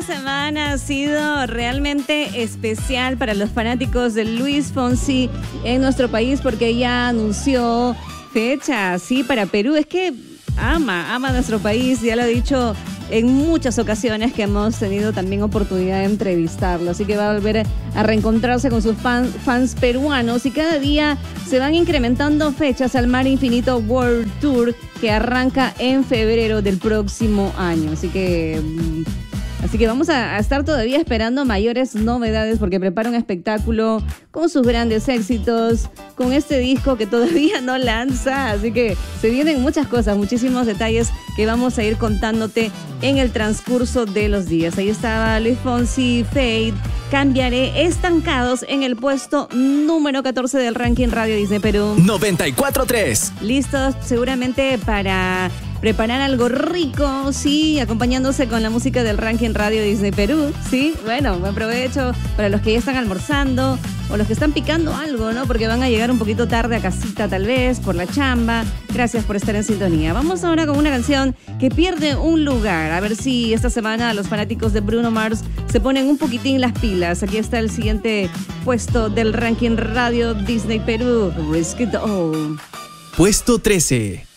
semana ha sido realmente especial para los fanáticos de Luis Fonsi en nuestro país porque ya anunció fecha, sí, para Perú. Es que ama nuestro país, ya lo he dicho en muchas ocasiones que hemos tenido también oportunidad de entrevistarlo, así que va a volver a reencontrarse con sus fans peruanos y cada día se van incrementando fechas al Mar Infinito World Tour que arranca en febrero del próximo año, así que vamos a estar todavía esperando mayores novedades porque prepara un espectáculo con sus grandes éxitos, con este disco que todavía no lanza, así que se vienen muchas cosas, muchísimos detalles que vamos a ir contándote en el transcurso de los días. Ahí estaba Luis Fonsi, Fade, Cambiaré, estancados en el puesto número 14 del ranking Radio Disney Perú. 94.3. Listos seguramente para preparar algo rico, sí, acompañándose con la música del ranking Radio Disney Perú, sí. Bueno, buen provecho para los que ya están almorzando o los que están picando algo, ¿no? Porque van a llegar un poquito tarde a casita tal vez, por la chamba. Gracias por estar en sintonía. Vamos ahora con una canción que pierde un lugar. A ver si esta semana los fanáticos de Bruno Mars se ponen un poquitín las pilas. Aquí está el siguiente puesto del ranking Radio Disney Perú, Risk It All. Puesto 13.